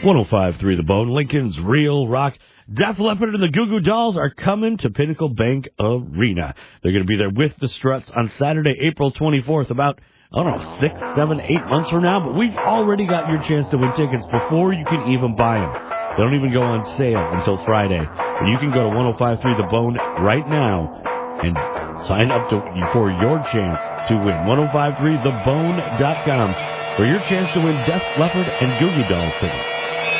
105.3 The Bone, Lincoln's Real Rock. Def Leppard and the Goo Goo Dolls are coming to Pinnacle Bank Arena. They're going to be there with the Struts on Saturday, April 24th, about, 6, 7, 8 months from now. But we've already got your chance to win tickets before you can even buy them. They don't even go on sale until Friday. And you can go to 105.3 The Bone right now and sign up for your chance to win. 1053thebone.com for your chance to win Def Leppard and Goo Goo Dolls tickets.